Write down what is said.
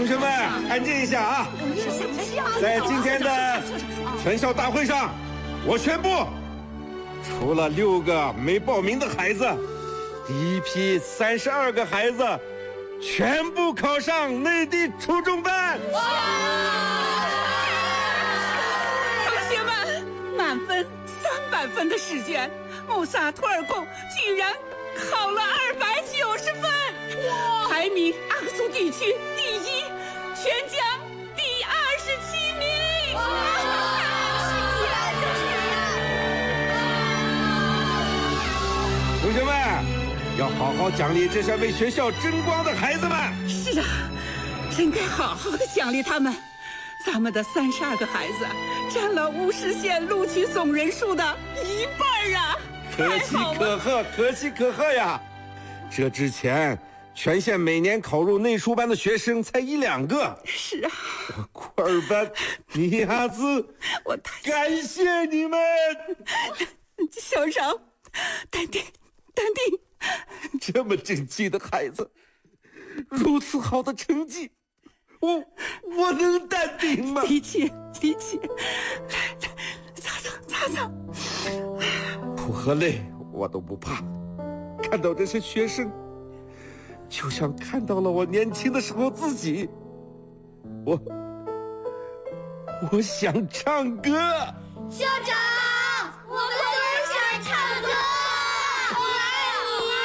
同学们，安静一下啊！在今天的全校大会上，我宣布，除了6个没报名的孩子，第一批32个孩子全部考上内地初中班。 同学们，满分300分的试卷，穆萨图尔贡居然考了290分，排名阿克苏地区第1，全奖第27名。 同学们，要好好奖励这些为学校争光的孩子们。 是啊，真该好好的奖励他们。咱们的32个孩子占了50县录取总人数的1半啊！ 可喜可贺，可喜可贺呀！这之前，全县每年考入内书班的学生才1、2个。 是啊， 我库尔班尼亚兹， 我太感谢你们！ 校长，淡定，淡定。 这么争气的孩子，如此好的成绩，我能淡定吗？ 理解，理解。擦擦。 苦和累我都不怕，看到这些学生，就像看到了我年轻的时候自己。我想唱歌。 校长。